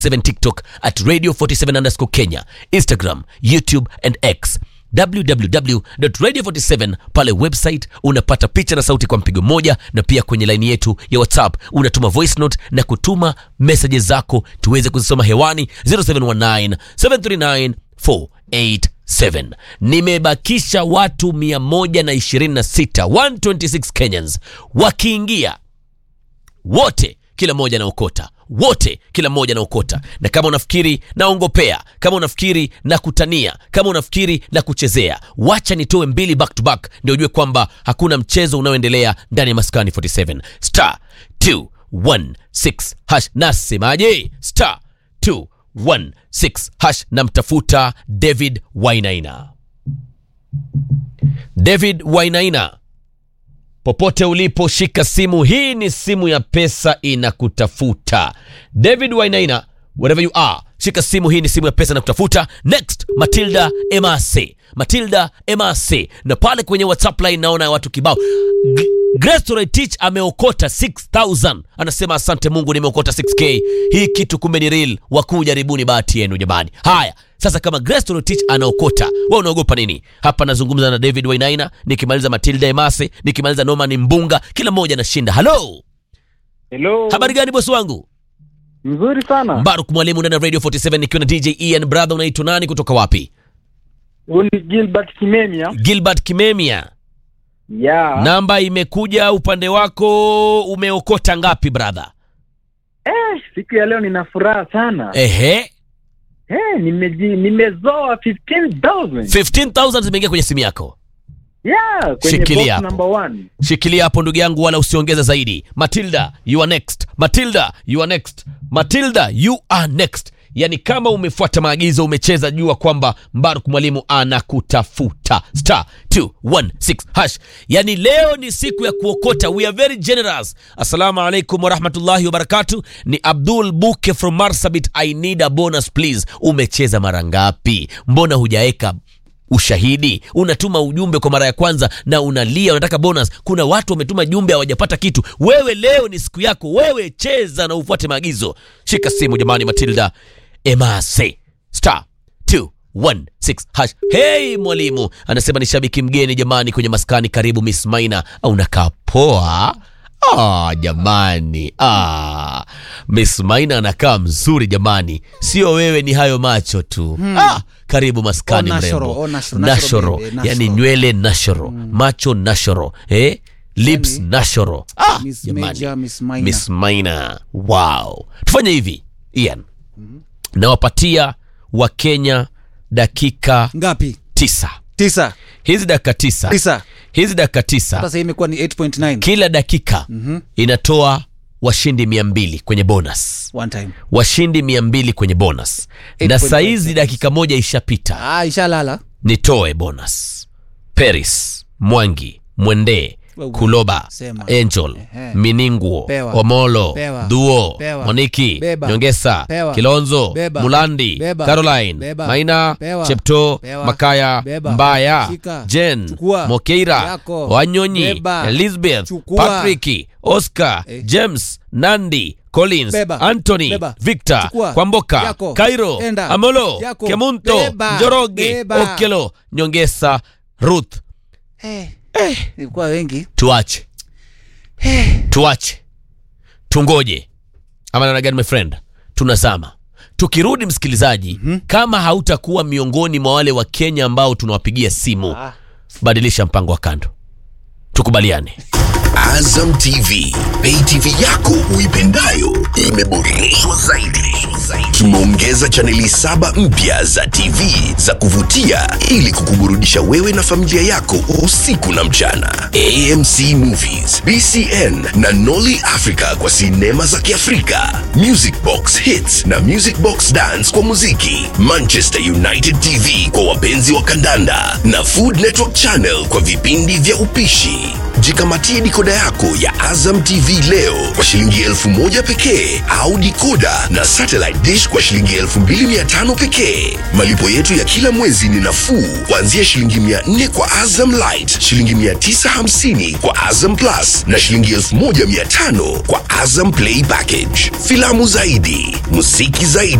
7 TikTok at Radio 47_Kenya, Instagram, YouTube and X www.radio47. Pale website unapata picha na sauti kwa mpigo moja, na pia kwenye line yetu ya WhatsApp unatuma voice note na kutuma messages zako tuweze kuzisoma hewani 0719 739 487. Nimebakisha watu 126, 126 Kenyans wakiingia, wote kila mmoja na ukota, wote kila mmoja na ukota. Na kama unafikiri naongopea, kama unafikiri na kutania, kama unafikiri na kuchezea, wacha nitoe mbili back to back ndio ujue kwamba hakuna mchezo unaoendelea ndani ya Maskani 47. Star 216 hash. Nasemaje? Star 216 hash. Namtafuta David Wainaina. David Wainaina, popote ulipo shika simu. Hii ni simu ya pesa inakutafuta. David Wainaina, wherever you are, shika simu. Hii ni simu ya pesa inakutafuta. Next, Matilda Emase. Matilda Emase. Na pale kwenye WhatsApp line naona watu kibao. Grace Roitich ameokota 6,000. Anasema asante Mungu nimeokota 6k. Hii kitu kumbe ni real. Wakuu jaribuni bahati yenu jamani. Haya, sasa kama Grace Roitich anaokota, wewe unaogopa nini? Hapa nazungumza na David Wainaina, nikimaliza Matilda Emase, nikimaliza Norman Mbunga, kila mmoja anashinda. Hello. Hello. Habari gani bosi wangu? Mzuri sana. Mbaruk Mwalimu ndani ya Radio 47 nikiwa na DJ Ian. Brother, unaitwa nani kutoka wapi? Ni Gilbert Kimemia. Gilbert Kimemia. Yeah. Namba imekuja upande wako, umeokota ngapi brother? Siku ya leo nina furaha sana. Ehe. Nimezoa 15,000. 15,000 zimeingia kwenye simu yako. Yeah, kwenye Shikilia box number 1. Shikilia hapo ndugu yangu, wala usiongeza zaidi. Matilda, you are next. Matilda, you are next. Matilda, you are next. Yani kama umefuata maagizo, umecheza, jua kwamba Mbaruk Mwalimu anakutafuta. Star 216 hash. Yani leo ni siku ya kuokota. We are very generous. Assalamu alaikum wa rahmatullahi wa barakatuh. Ni Abdul Buke from Marsabit. I need a bonus please. Umecheza mara ngapi? Mbona hujaeka ushahidi? Unatuma ujumbe kwa mara ya kwanza na unalia unataka bonus. Kuna watu wametuma jumbe hawajapata kitu. Wewe leo ni siku yako. Wewe cheza na ufuate maagizo. Shika simu jamani. Matilda Emase. Star 216 hash. Hey mwalimu, anasema ni shabiki mgeni jamani kwenye Maskani. Karibu Miss Maina. Au unakaa poa? Jamani. Miss Maina anakaa mzuri jamani. Sio wewe, ni hayo macho tu. Karibu Maskani mrembo. Nashoro. Yani nywele nashoro, macho nashoro, lips nashoro. Jamani. Miss Maina. Wow. Tufanye hivi Ian. Nawapatia wa Kenya dakika ngapi? 9. Hizi dakika 9. Hizi dakika 9. Sasa imekuwa ni 8.9. Kila dakika inatoa washindi 200 kwenye bonus. One time. Washindi 200 kwenye bonus. Na saizi dakika moja ishapita. Ishalala. Nitoe bonus. Paris, Mwangi, Mwende, Kuloba, Sema. Angel, Mininguo, Pewa. Omolo, Pewa. Duo, Pewa. Moniki, Beba. Nyongesa, Pewa. Kilonzo, Beba. Mulandi, Beba. Caroline, Beba. Maina, Pewa. Chepto, Pewa. Makaya, Beba. Mbaya, Shika. Jen, Chukua. Mokeira, Yako. Wanyonyi, Beba. Elizabeth, Chukua. Patrick, Oscar, James, Nandi, Collins, Beba. Anthony, Beba. Victor, Chukua. Kwamboka, Yako. Cairo, Enda. Amolo, Yako. Kemunto, Beba. Njoroge, Beba. Okelo, Nyongesa, Ruth. Ilikuwa wengi. Tuache. Tungoje. Ama namna gani my friend? Tunazama. Tukirudi msikilizaji, kama hautakuwa miongoni mwa wale wa Kenya ambao tunawapigia simu, badilisha mpango wa kando. Tukubaliane. Azam TV, pay TV yako uipendayo imeboreshwa zaidi. Tumeongeza chaneli 7 mpya za TV za kuvutia ili kukuburudisha wewe na familia yako usiku na mchana. AMC Movies, BCN na Nolly Africa kwa sinema za Kiafrika, Music Box Hits na Music Box Dance kwa muziki, Manchester United TV kwa wapenzi wa kandanda na Food Network Channel kwa vipindi vya upishi. Jikamatie dikoda yako ya Azam TV leo kwa shilingi 1000 pekee au dikoda na satellite dish kwa shilingi 2500 pekee. Malipo yetu ya kila mwezi ni nafuu kuanzia shilingi 400 kwa Azam Lite, shilingi 950 kwa Azam Plus na shilingi 1500 kwa Azam Play Package. Filamu zaidi, muziki zaidi.